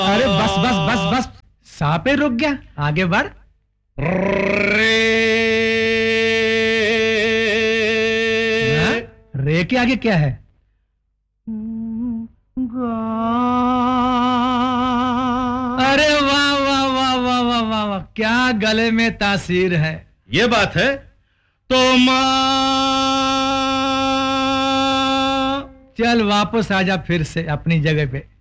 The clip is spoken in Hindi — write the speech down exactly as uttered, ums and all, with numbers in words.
अरे बस बस बस बस, सा पे रुक गया, आगे बढ़। रे हाँ? रे के आगे क्या है? अरे वाह वाह वाह वाह वाह वाह वाह, क्या गले में तासीर है। ये बात है तो माँ। चल वापस आजा फिर से अपनी जगह पे।